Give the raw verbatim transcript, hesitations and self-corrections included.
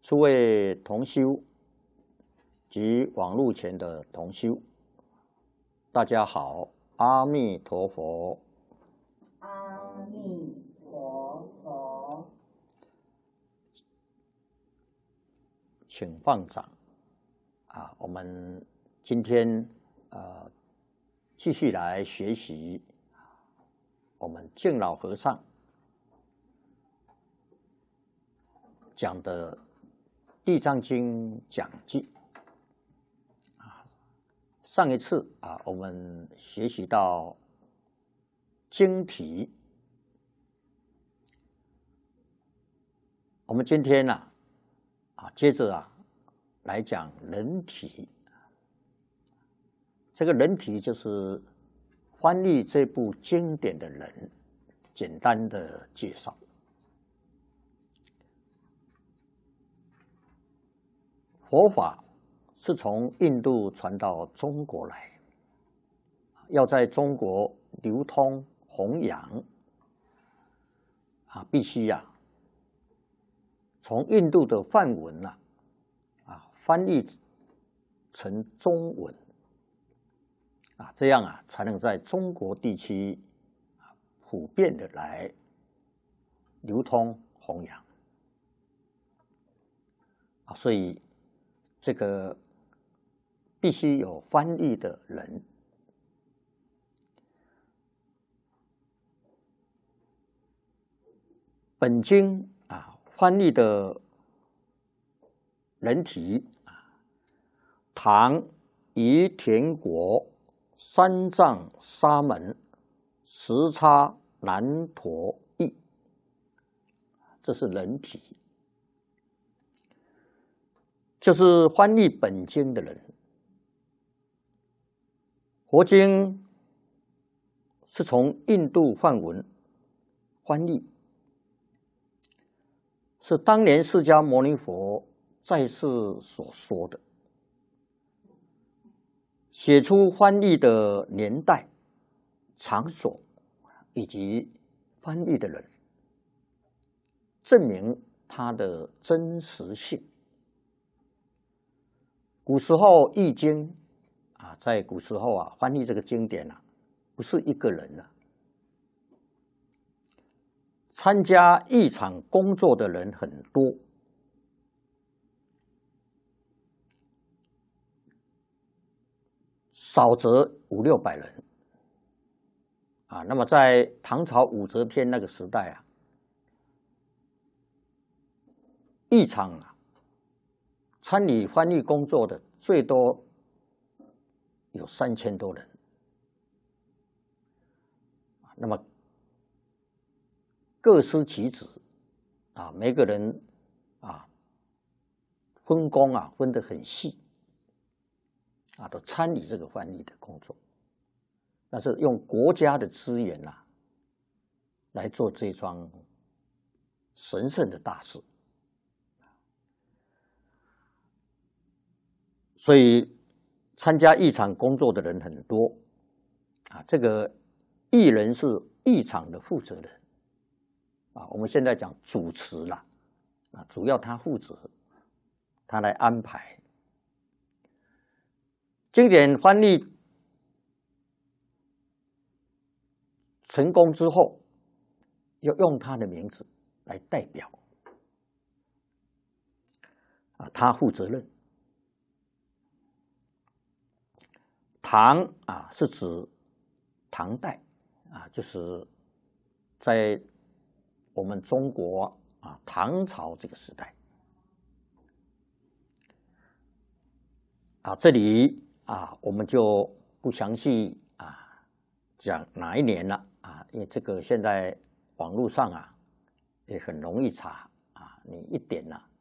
诸位同修及网络前的同修，大家好，阿弥陀佛。 阿弥陀佛， 请放掌啊！我们今天呃继续来学习我们敬老和尚讲的《地藏经》讲记啊。上一次啊，我们学习到经题，我们今天呢啊，啊，接着啊来讲人题。这个人题就是翻译这部经典的人，简单的介绍。佛法是从印度传到中国来，要在中国流通弘扬啊，必须呀、啊、从印度的梵文呐 啊, 啊翻译成中文啊，这样啊才能在中国地区啊普遍的来流通弘扬啊，所以这个必须有翻译的人。本经啊翻译的人题啊，唐于田国三藏沙门时叉难陀译，这是人题，就是翻译本经的人。佛经是从印度梵文翻译，是当年释迦牟尼佛在世所说的。写出翻译的年代、场所以及翻译的人，证明它的真实性。古时候译经啊，在古时候啊，翻译这个经典啊，不是一个人啊，参加译场工作的人很多，少则五六百人啊。那么在唐朝武则天那个时代啊，译场啊，参与翻译工作的最多有三千多人。那么各司其职啊，每个人啊分工啊分得很细啊，都参与这个翻译的工作。那是用国家的资源啊来做这桩神圣的大事。所以参加译场工作的人很多啊，这个译人是译场的负责人啊，我们现在讲主持啦啊，主要他负责，他来安排。经典翻译成功之后，要用他的名字来代表啊，他负责任。唐啊是指唐代啊，就是在我们中国啊唐朝这个时代啊，这里啊我们就不详细啊讲哪一年了啊，因为这个现在网络上啊也很容易查啊，你一点啊